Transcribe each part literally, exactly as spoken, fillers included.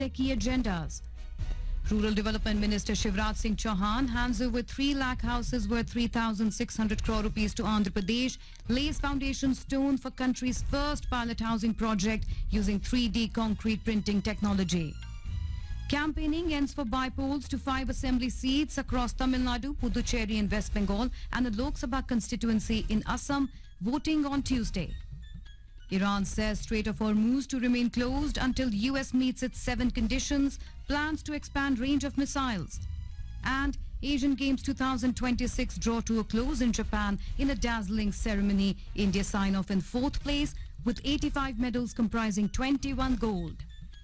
their key agendas. Rural Development Minister Shivraj Singh Chauhan hands over three lakh houses worth three thousand six hundred crore rupees to Andhra Pradesh, lays foundation stone for country's first pilot housing project using three D concrete printing technology. Campaigning ends for bypolls to five assembly seats across Tamil Nadu, Puducherry and West Bengal and the Lok Sabha constituency in Assam, voting on Tuesday. Iran says Strait of Hormuz to remain closed until U S meets its seven conditions, plans to expand range of missiles. And Asian Games two thousand twenty-six draw to a close in Japan in a dazzling ceremony. India sign off in fourth place with eighty-five medals comprising twenty-one gold.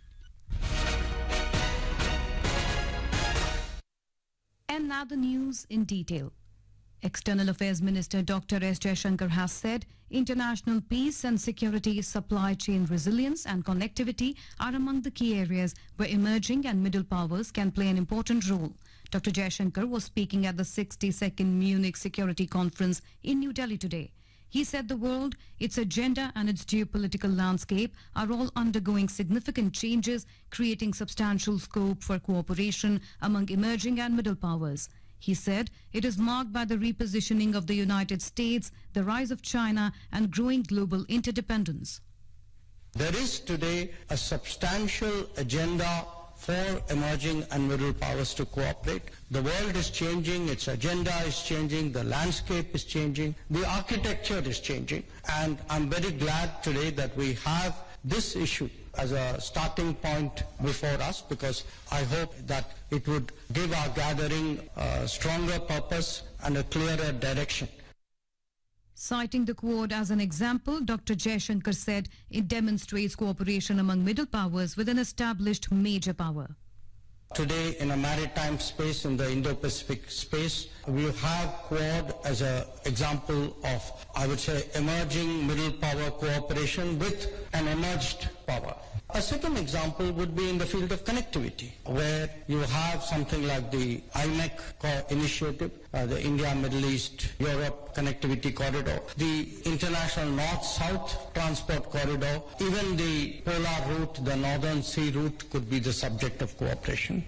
And now the news in detail. External Affairs Minister Doctor S. Jaishankar has said international peace and security, supply chain resilience and connectivity are among the key areas where emerging and middle powers can play an important role. Doctor Jaishankar was speaking at the sixty-second Munich Security Conference in New Delhi today. He said the world, its agenda and its geopolitical landscape are all undergoing significant changes, creating substantial scope for cooperation among emerging and middle powers. He said it is marked by the repositioning of the United States, the rise of China and growing global interdependence. There is today a substantial agenda for emerging and middle powers to cooperate. The world is changing, its agenda is changing, the landscape is changing, the architecture is changing, and I'm very glad today that we have this issue as a starting point before us, because I hope that it would give our gathering a stronger purpose and a clearer direction. Citing the Quad as an example, Doctor Jaishankar said it demonstrates cooperation among middle powers with an established major power. Today, in a maritime space, in the Indo-Pacific space, we have Quad as an example of, I would say, emerging middle power cooperation with an emerged power. A second example would be in the field of connectivity, where you have something like the I M E C initiative, uh, the India, Middle East, Europe Connectivity Corridor, the International North-South Transport Corridor, even the polar route, the Northern Sea route could be the subject of cooperation.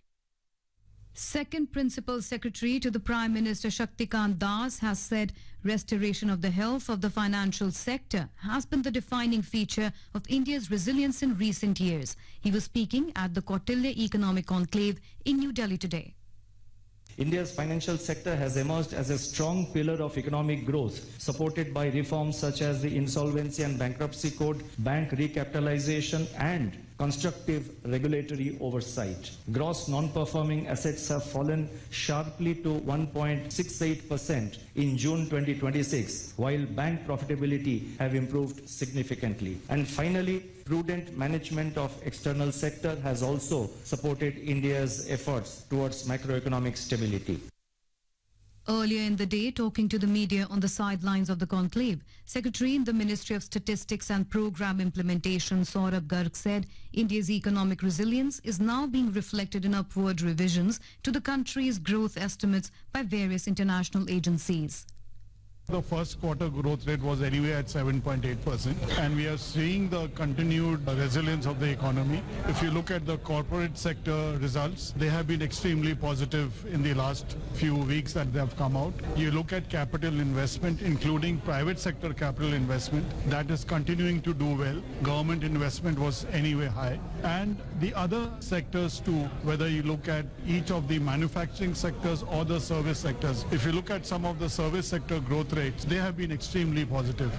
Second Principal Secretary to the Prime Minister Shaktikant Das has said restoration of the health of the financial sector has been the defining feature of India's resilience in recent years. He was speaking at the Kautilya Economic Conclave in New Delhi today. India's financial sector has emerged as a strong pillar of economic growth, supported by reforms such as the Insolvency and Bankruptcy Code, bank recapitalization and constructive regulatory oversight. Gross non-performing assets have fallen sharply to one point six eight percent in June twenty twenty-six, while bank profitability have improved significantly. And finally, prudent management of external sector has also supported India's efforts towards macroeconomic stability. Earlier in the day, talking to the media on the sidelines of the conclave, Secretary in the Ministry of Statistics and Program Implementation, Saurabh Garg, said India's economic resilience is now being reflected in upward revisions to the country's growth estimates by various international agencies. The first quarter growth rate was anyway at seven point eight percent, and we are seeing the continued resilience of the economy. If you look at the corporate sector results, they have been extremely positive in the last few weeks that they have come out. You look at capital investment, including private sector capital investment, that is continuing to do well. Government investment was anyway high. And the other sectors too, whether you look at each of the manufacturing sectors or the service sectors, if you look at some of the service sector growth rates, they have been extremely positive.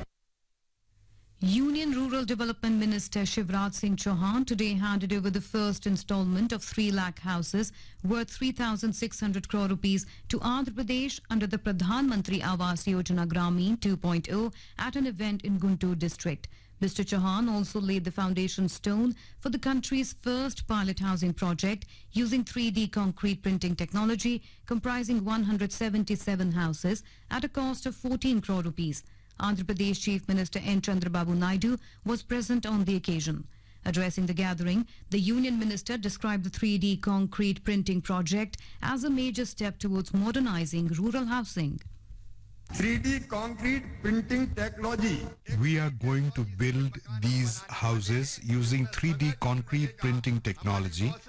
Union Rural Development Minister Shivraj Singh Chauhan today handed over the first installment of three lakh houses worth three thousand six hundred crore rupees to Andhra Pradesh under the Pradhan Mantri Awas Yojana Grameen two point oh at an event in Guntur district. Mister Chauhan also laid the foundation stone for the country's first pilot housing project using three D concrete printing technology comprising one hundred seventy-seven houses at a cost of fourteen crore rupees. Andhra Pradesh Chief Minister N. Chandrababu Naidu was present on the occasion. Addressing the gathering, the Union Minister described the three D concrete printing project as a major step towards modernizing rural housing. three D concrete printing technology. We are going to build these houses using three D concrete printing technology.